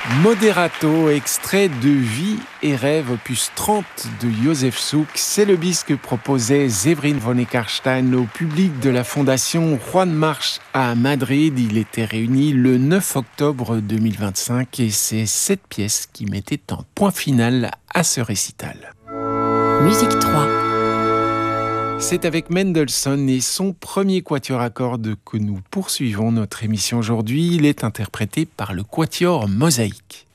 Moderato, extrait de Vie et rêve, opus 30 de Josef Suk. C'est le bis que proposait Séverine von Eckarstein au public de la fondation Juan March à Madrid. Il était réuni le 9 octobre 2025 et c'est cette pièce qui mettait un point final à ce récital. Musique 3. C'est avec Mendelssohn et son premier quatuor à cordes que nous poursuivons notre émission aujourd'hui. Il est interprété par le quatuor Mosaïque.